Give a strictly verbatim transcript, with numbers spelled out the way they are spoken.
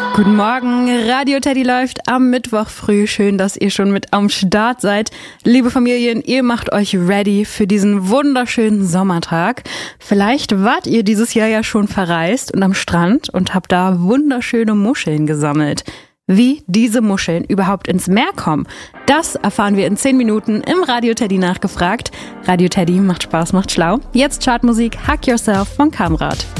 Guten Morgen, Radio Teddy läuft am Mittwoch früh. Schön, dass ihr schon mit am Start seid. Liebe Familien, ihr macht euch ready für diesen wunderschönen Sommertag. Vielleicht wart ihr dieses Jahr ja schon verreist und am Strand und habt da wunderschöne Muscheln gesammelt. Wie diese Muscheln überhaupt ins Meer kommen, das erfahren wir in zehn Minuten im Radio Teddy nachgefragt. Radio Teddy macht Spaß, macht schlau. Jetzt Chartmusik Hack Yourself von Kamrat.